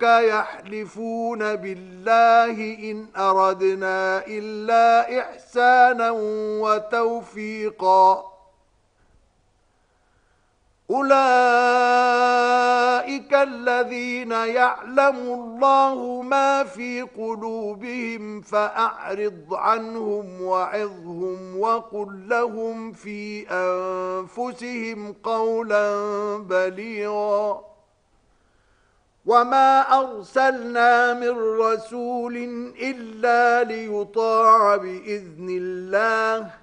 يحلفون بالله إن أردنا إلا إحسانا وتوفيقا أولئك الذين يعلم الله ما في قلوبهم فأعرض عنهم وعظهم وقل لهم في أنفسهم قولا بليغا وما أرسلنا من رسول إلا ليطاع بإذن الله